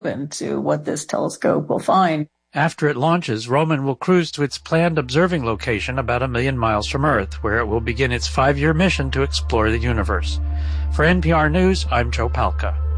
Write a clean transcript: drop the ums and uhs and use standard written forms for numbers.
into what this telescope will find. After it launches, Roman will cruise to its planned observing location about 1 million miles from Earth, where it will begin its 5-year mission to explore the universe. For NPR News, I'm Joe Palca.